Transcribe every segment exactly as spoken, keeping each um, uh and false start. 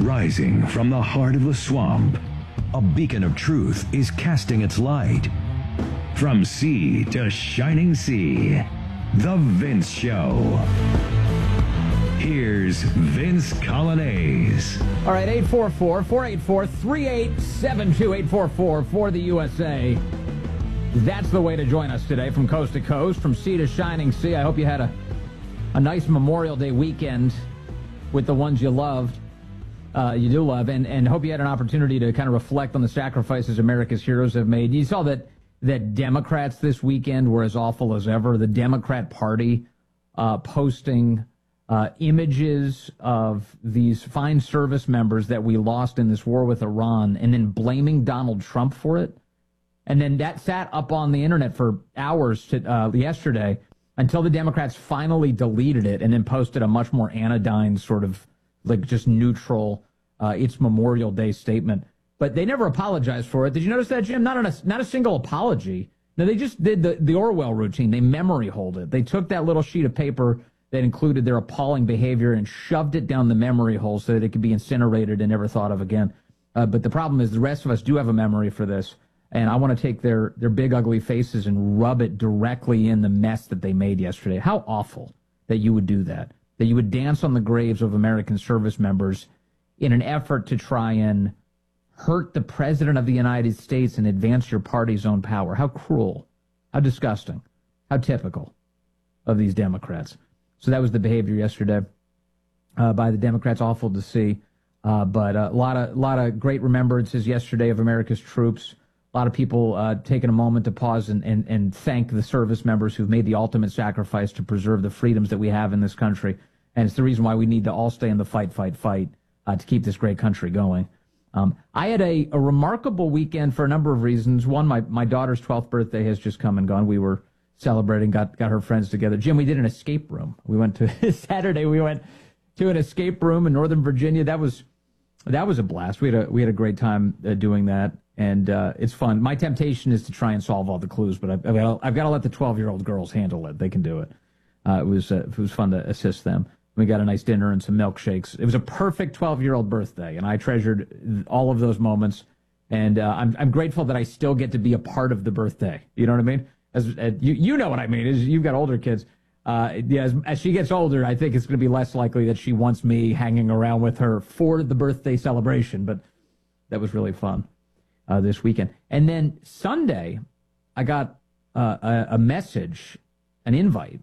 Rising from the heart of the swamp, a beacon of truth is casting its light. From sea to shining sea, The Vince Show. Here's Vince Coglianese. All right, eight four four, four eight four, three eight seven two, eight four four for the U S A. That's the way to join us today from coast to coast, from sea to shining sea. I hope you had a, a nice Memorial Day weekend with the ones you loved. Uh, you do love, and, and hope you had an opportunity to kind of reflect on the sacrifices America's heroes have made. You saw that that Democrats this weekend were as awful as ever. The Democrat Party uh, posting uh, images of these fine service members that we lost in this war with Iran, and then blaming Donald Trump for it. And then that sat up on the internet for hours to, uh, yesterday until the Democrats finally deleted it and then posted a much more anodyne sort of like just neutral, uh, it's Memorial Day statement. But they never apologized for it. Did you notice that, Jim? Not, on a, not a single apology. No, they just did the, the Orwell routine. They memory hold it. They took that little sheet of paper that included their appalling behavior and shoved it down the memory hole so that it could be incinerated and never thought of again. Uh, but the problem is the rest of us do have a memory for this. And I want to take their, their big, ugly faces and rub it directly in the mess that they made yesterday. How awful that you would do that. That you would dance on the graves of American service members in an effort to try and hurt the President of the United States and advance your party's own power. How cruel. How disgusting. How typical of these Democrats. So that was the behavior yesterday uh, by the Democrats. Awful to see. Uh, but a lot of, lot of great remembrances yesterday of America's troops. A lot of people uh, taking a moment to pause and, and, and thank the service members who've made the ultimate sacrifice to preserve the freedoms that we have in this country. And it's the reason why we need to all stay in the fight, fight, fight uh, to keep this great country going. Um, I had a, a remarkable weekend for a number of reasons. One, my, my daughter's twelfth birthday has just come and gone. We were celebrating, got, got her friends together. Jim, we did an escape room. We went to Saturday. We went to an escape room in Northern Virginia. That was that was a blast. We had a we had a great time uh, doing that. And uh, it's fun. My temptation is to try and solve all the clues, but I've, I've, got, to, I've got to let the twelve-year-old girls handle it. They can do it. Uh, it was uh, it was fun to assist them. We got a nice dinner and some milkshakes. It was a perfect twelve-year-old birthday, and I treasured all of those moments. And uh, I'm I'm grateful that I still get to be a part of the birthday. You know what I mean? As uh, you you know what I mean? Is you've got older kids. Uh, yeah, as, as she gets older, I think it's going to be less likely that she wants me hanging around with her for the birthday celebration. But that was really fun. Uh, this weekend. And then Sunday, I got uh, a, a message, an invite,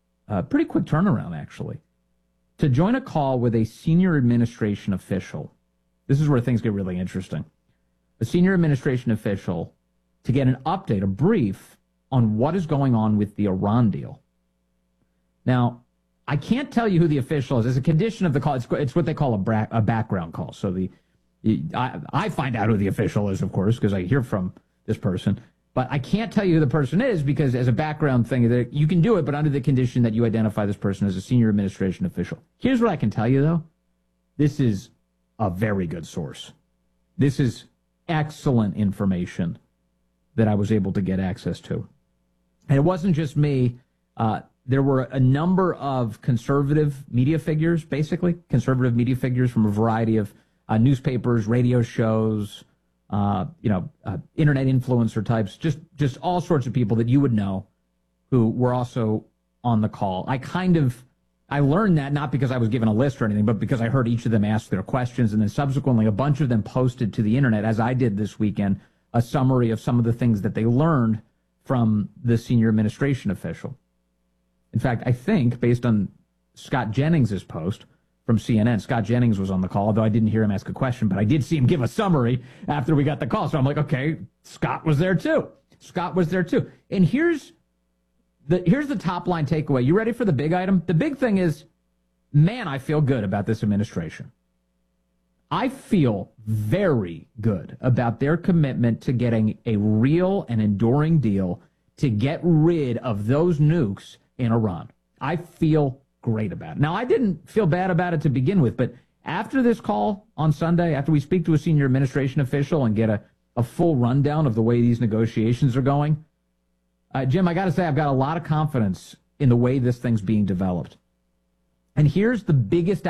a pretty quick turnaround, actually, to join a call with a senior administration official. This is where things get really interesting. A senior administration official to get an update, a brief on what is going on with the Iran deal. Now, I can't tell you who the official is. As a condition of the call, it's, it's what they call a, bra- a background call. So the I, I find out who the official is, of course, because I hear from this person. But I can't tell you who the person is because as a background thing, you can do it, but under the condition that you identify this person as a senior administration official. Here's what I can tell you, though. This is a very good source. This is excellent information that I was able to get access to. And it wasn't just me. Uh, there were a number of conservative media figures, basically, conservative media figures from a variety of Uh, newspapers, radio shows, uh, you know, uh, internet influencer types, just just all sorts of people that you would know who were also on the call. I kind of, I learned that not because I was given a list or anything, but because I heard each of them ask their questions, and then subsequently a bunch of them posted to the internet, as I did this weekend, a summary of some of the things that they learned from the senior administration official. In fact, I think, based on Scott Jennings' post, from C N N. Scott Jennings was on the call, although I didn't hear him ask a question, but I did see him give a summary after we got the call. So I'm like, okay, Scott was there too. Scott was there too. And here's the here's the top line takeaway. You ready for the big item? The big thing is, man, I feel good about this administration. I feel very good about their commitment to getting a real and enduring deal to get rid of those nukes in Iran. I feel great about it. Now, I didn't feel bad about it to begin with, but after this call on Sunday, after we speak to a senior administration official and get a, a full rundown of the way these negotiations are going, uh, Jim, I got to say, I've got a lot of confidence in the way this thing's being developed. And here's the biggest